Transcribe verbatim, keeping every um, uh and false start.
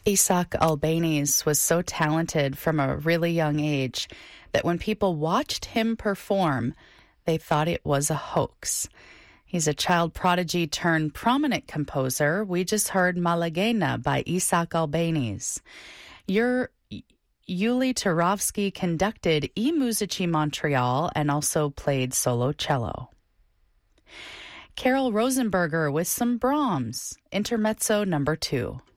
Isaac Albéniz was so talented from a really young age that when people watched him perform, they thought it was a hoax. He's a child prodigy turned prominent composer. We just heard Malaguena by Isaac Albéniz. Your Yuli Turovsky conducted I Musici Montreal and also played solo cello. Carol Rosenberger with some Brahms, Intermezzo number two.